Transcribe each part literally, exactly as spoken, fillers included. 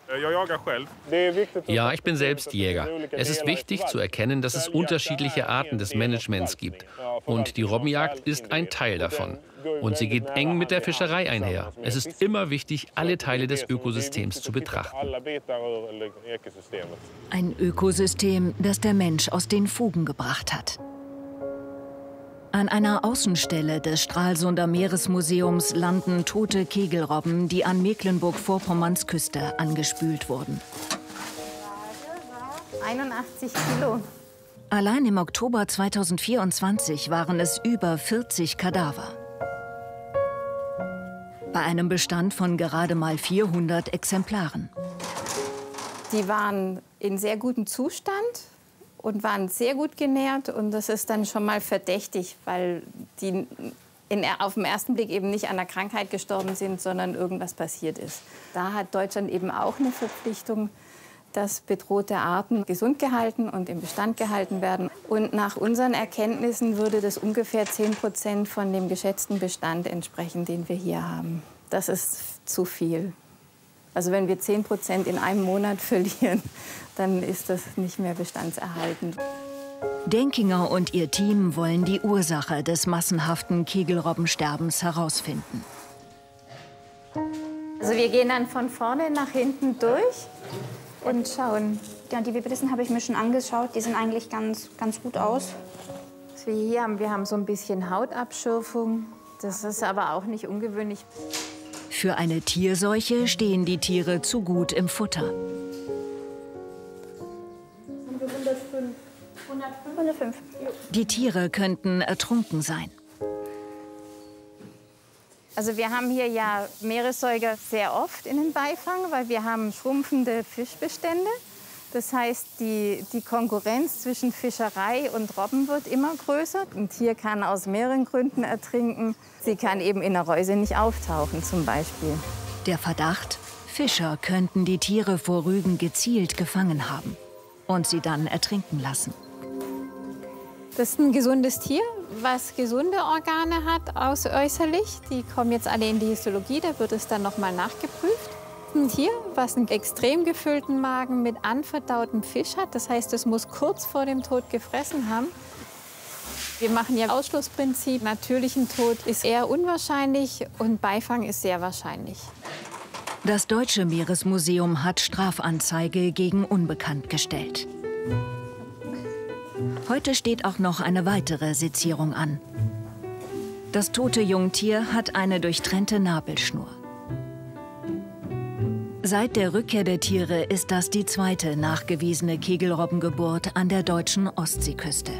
Ja, ich bin selbst Jäger. Es ist wichtig zu erkennen, dass es unterschiedliche Arten des Managements gibt. Und die Robbenjagd ist ein Teil davon. Und sie geht eng mit der Fischerei einher. Es ist immer wichtig, alle Teile des Ökosystems zu betrachten. Ein Ökosystem, das der Mensch aus den Fugen gebracht hat. An einer Außenstelle des Stralsunder Meeresmuseums landen tote Kegelrobben, die an Mecklenburg-Vorpommerns Küste angespült wurden. einundachtzig Kilo. Allein im Oktober zweitausendvierundzwanzig waren es über vierzig Kadaver. Bei einem Bestand von gerade mal vierhundert Exemplaren. Die waren in sehr gutem Zustand und waren sehr gut genährt. Und das ist dann schon mal verdächtig, weil die in, auf den ersten Blick eben nicht an der Krankheit gestorben sind, sondern irgendwas passiert ist. Da hat Deutschland eben auch eine Verpflichtung, dass bedrohte Arten gesund gehalten und im Bestand gehalten werden. Und nach unseren Erkenntnissen würde das ungefähr zehn Prozent von dem geschätzten Bestand entsprechen, den wir hier haben. Das ist zu viel. Also wenn wir zehn Prozent in einem Monat verlieren, dann ist das nicht mehr bestandserhaltend. Denkinger und ihr Team wollen die Ursache des massenhaften Kegelrobbensterbens herausfinden. Also wir gehen dann von vorne nach hinten durch und schauen. Ja, die Vibrissen habe ich mir schon angeschaut. Die sehen eigentlich ganz, ganz gut aus. Was wir hier haben, wir haben so ein bisschen Hautabschürfung. Das ist aber auch nicht ungewöhnlich. Für eine Tierseuche stehen die Tiere zu gut im Futter. hundertfünf. Die Tiere könnten ertrunken sein. Also wir haben hier ja Meeressäuger sehr oft in den Beifang, weil wir haben schrumpfende Fischbestände. Das heißt, die, die Konkurrenz zwischen Fischerei und Robben wird immer größer. Ein Tier kann aus mehreren Gründen ertrinken. Sie kann eben in der Reuse nicht auftauchen, zum Beispiel. Der Verdacht, Fischer könnten die Tiere vor Rügen gezielt gefangen haben und sie dann ertrinken lassen. Das ist ein gesundes Tier, was gesunde Organe hat aus äußerlich. Die kommen jetzt alle in die Histologie, da wird es dann noch mal nachgeprüft. Ein Tier, was einen extrem gefüllten Magen mit anverdautem Fisch hat. Das heißt, es muss kurz vor dem Tod gefressen haben. Wir machen ja Ausschlussprinzip. Natürlichen Tod ist eher unwahrscheinlich und Beifang ist sehr wahrscheinlich. Das Deutsche Meeresmuseum hat Strafanzeige gegen Unbekannt gestellt. Heute steht auch noch eine weitere Sezierung an. Das tote Jungtier hat eine durchtrennte Nabelschnur. Seit der Rückkehr der Tiere ist das die zweite nachgewiesene Kegelrobbengeburt an der deutschen Ostseeküste.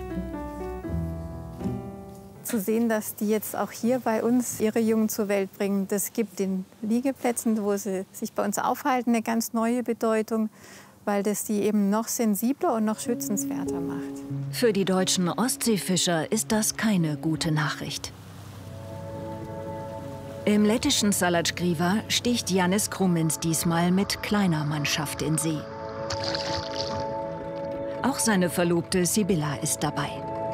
Zu sehen, dass die jetzt auch hier bei uns ihre Jungen zur Welt bringen, das gibt den Liegeplätzen, wo sie sich bei uns aufhalten, eine ganz neue Bedeutung, weil das die eben noch sensibler und noch schützenswerter macht. Für die deutschen Ostseefischer ist das keine gute Nachricht. Im lettischen Salacgrīva sticht Jannis Krumins diesmal mit kleiner Mannschaft in See. Auch seine Verlobte Sibylla ist dabei.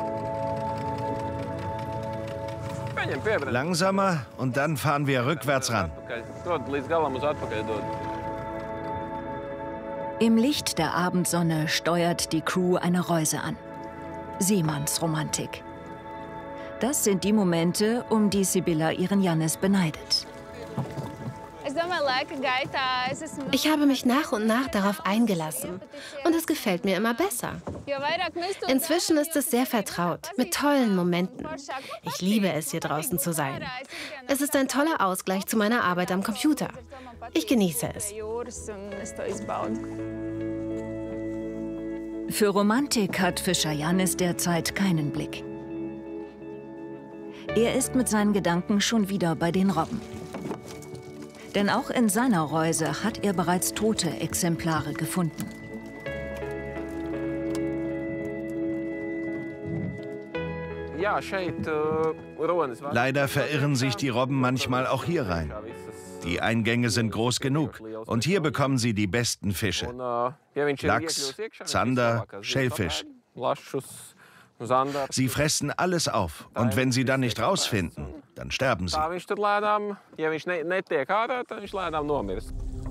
Langsamer und dann fahren wir rückwärts ran. Im Licht der Abendsonne steuert die Crew eine Reuse an. Seemannsromantik. Das sind die Momente, um die Sibylla ihren Jannis beneidet. Ich habe mich nach und nach darauf eingelassen. Und es gefällt mir immer besser. Inzwischen ist es sehr vertraut, mit tollen Momenten. Ich liebe es, hier draußen zu sein. Es ist ein toller Ausgleich zu meiner Arbeit am Computer. Ich genieße es. Für Romantik hat Fischer Jannis derzeit keinen Blick. Er ist mit seinen Gedanken schon wieder bei den Robben. Denn auch in seiner Reuse hat er bereits tote Exemplare gefunden. Leider verirren sich die Robben manchmal auch hier rein. Die Eingänge sind groß genug und hier bekommen sie die besten Fische. Lachs, Zander, Schellfisch. Sie fressen alles auf und wenn sie dann nicht rausfinden, dann sterben sie.